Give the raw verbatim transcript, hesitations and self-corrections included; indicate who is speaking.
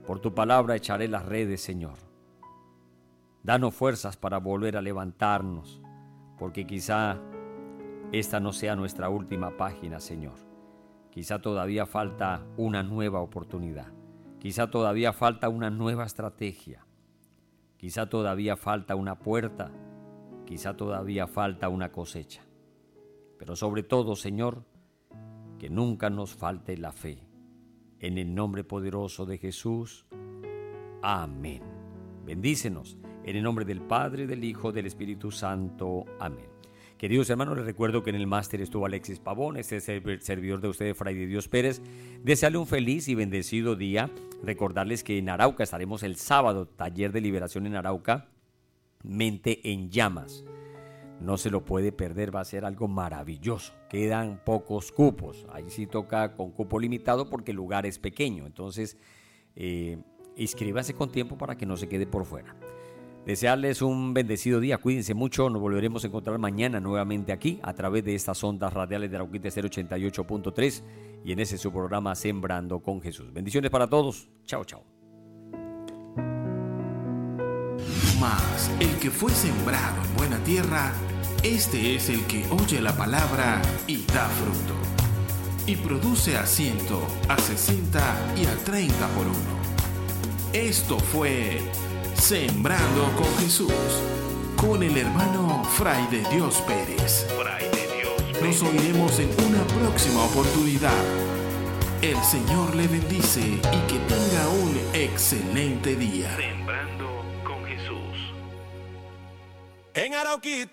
Speaker 1: Por tu palabra echaré las redes, Señor. Danos fuerzas para volver a levantarnos, porque quizá esta no sea nuestra última página, Señor. Quizá todavía falta una nueva oportunidad. Quizá todavía falta una nueva estrategia. Quizá todavía falta una puerta. Quizá todavía falta una cosecha. Pero sobre todo, Señor, que nunca nos falte la fe. En el nombre poderoso de Jesús. Amén. Bendícenos. En el nombre del Padre, del Hijo, del Espíritu Santo. Amén. Queridos hermanos, les recuerdo que en el máster estuvo Alexis Pavón, este es el servidor de ustedes, Fray de Dios Pérez. Desearle un feliz y bendecido día. Recordarles que en Arauca estaremos el sábado, taller de liberación en Arauca, Mente en Llamas. No se lo puede perder, va a ser algo maravilloso. Quedan pocos cupos. Ahí sí toca con cupo limitado porque el lugar es pequeño. Entonces, eh, inscríbase con tiempo para que no se quede por fuera. Desearles un bendecido día, cuídense mucho, nos volveremos a encontrar mañana nuevamente aquí a través de estas ondas radiales de Arauquita Estéreo ochenta y ocho punto tres y en ese su programa Sembrando con Jesús. Bendiciones para todos, chao, chao.
Speaker 2: Mas el que fue sembrado en buena tierra, este es el que oye la palabra y da fruto, y produce a ciento, a sesenta y a treinta por uno. Esto fue Sembrando con Jesús, con el hermano Fray de Dios Pérez. Fray de Dios Pérez. Nos oiremos en una próxima oportunidad. El Señor le bendice y que tenga un excelente día. Sembrando con Jesús. En Arauquita.